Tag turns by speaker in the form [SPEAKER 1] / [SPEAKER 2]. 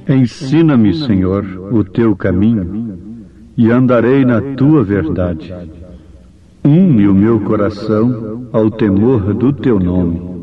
[SPEAKER 1] Ensina-me, Senhor, o teu caminho, e andarei na tua verdade. Une o meu coração ao temor do teu nome.